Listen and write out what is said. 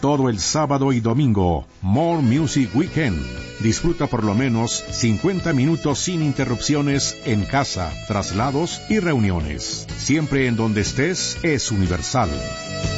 todo el sábado y domingo. More Music Weekend. Disfruta por lo menos 50 minutos sin interrupciones en casa, traslados y reuniones. Siempre en donde estés es Universal.